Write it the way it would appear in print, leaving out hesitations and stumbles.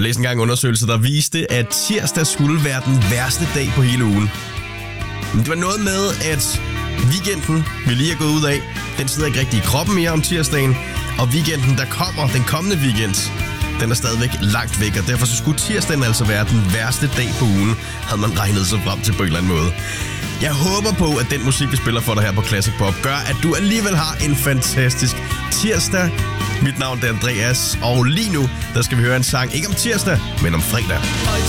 læste engang en undersøgelse, der viste, at tirsdag skulle være den værste dag på hele ugen. Men det var noget med, at weekenden, vi lige er gået ud af, den sidder ikke rigtig i kroppen mere om tirsdagen. Og weekenden, der kommer, den kommende weekend, den er stadigvæk langt væk. Og derfor så skulle tirsdagen altså være den værste dag på ugen, havde man regnet sig frem til på en eller anden måde. Jeg håber på, at den musik, vi spiller for dig her på Classic Pop, gør, at du alligevel har en fantastisk tirsdag. Mit navn er Andreas, og lige nu, der skal vi høre en sang, ikke om tirsdag, men om fredag.